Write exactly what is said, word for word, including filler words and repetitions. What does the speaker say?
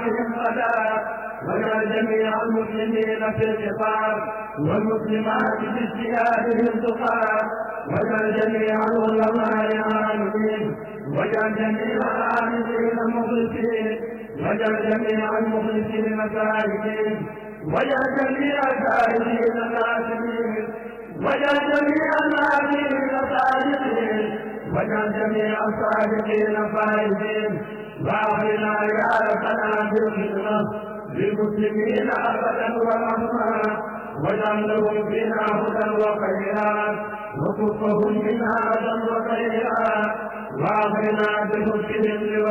دعواتهم غدا واجعل جميع المسلمين في الخطاب والمسلمات في اجتهادهم تقى واجعل جميع العلماء عاملين واجعل جميع العاملين مخلصين واجعل جميع المخلصين مساجدين واجعل جميع السائلين ناسين واجعل جميع الناسين صادقين واجعل جميع الصادقين فائزين واغفرنا يا ربنا بالخدمه للمسلمين ابدا ورحمه واجعل لهم فينا هدى وخيرا وكفهم منا اذى وخيرا واغفرنا بحسنهم